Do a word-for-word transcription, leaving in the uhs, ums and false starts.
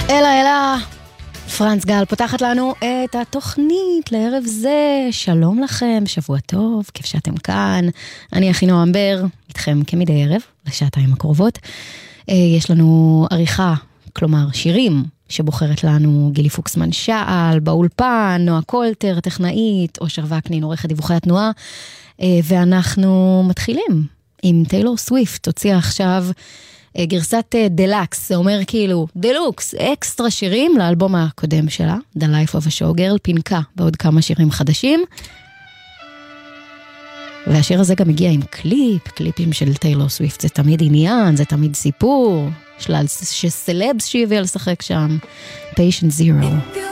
אלה אלה, פרנץ גל פותחת לנו את התוכנית לערב זה. שלום לכם, שבוע טוב, כיף שאתם כאן. אני אחינועם בר, איתכם כמדי ערב, לשעתיים הקרובות. יש לנו עריכה, כלומר שירים, שבוחרת לנו גילי פוקסמן שעל, באולפן, נועה קולטר, הטכנאית, אושר וקנין, עורך דיווחי התנועה, ואנחנו מתחילים עם טיילור סוויפט, הוציאה עכשיו גרסת דלקס, זה אומר כאילו דלוקס, אקסטרה שירים לאלבום הקודם שלה, The Life of a Showgirl, פינקה בעוד כמה שירים חדשים, והשיר הזה גם הגיע עם קליפ, קליפים של טיילור סוויפט, זה תמיד עניין, זה תמיד סיפור, שלל שסלבס שהביאה לשחק שם, Patient Zero.